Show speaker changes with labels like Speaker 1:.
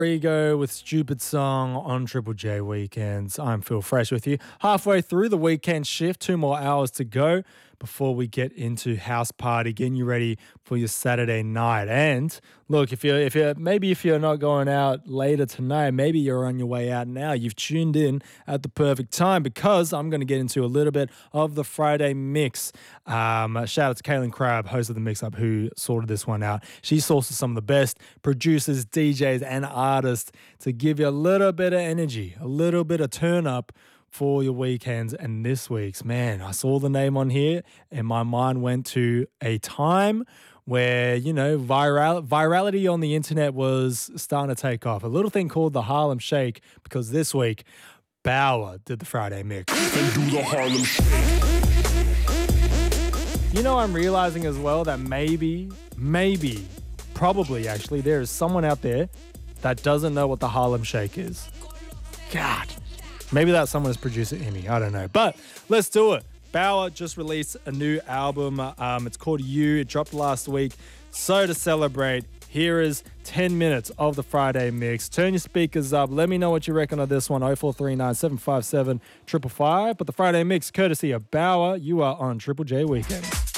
Speaker 1: Rigo with Stupid Song on Triple J Weekends. I'm Phil Fresh with you. Halfway through the weekend shift, 2 more hours to go before we get into house party, getting you ready for your Saturday night. And look, if you're not going out later tonight, maybe you're on your way out now. You've tuned in at the perfect time because I'm going to get into a little bit of the Friday mix. Shout out to Kaylin Crabb, host of the Mix Up, who sorted this one out. She sources some of the best producers, DJs, and artists to give you a little bit of energy, a little bit of turn up for your weekends. And this week's, man, I saw the name on here and my mind went to a time where, virality on the internet was starting to take off. A little thing called the Harlem Shake, because this week, Bauer did the Friday mix.
Speaker 2: And do the Harlem Shake.
Speaker 1: I'm realizing as well that probably actually, there is someone out there that doesn't know what the Harlem Shake is. God. Maybe that someone is producer Emmy. I don't know. But let's do it. Bauer just released a new album. It's called You. It dropped last week. So to celebrate, here is 10 minutes of the Friday mix. Turn your speakers up. Let me know what you reckon of this one. 0439 757 555. But the Friday mix, courtesy of Bauer. You are on Triple J Weekend.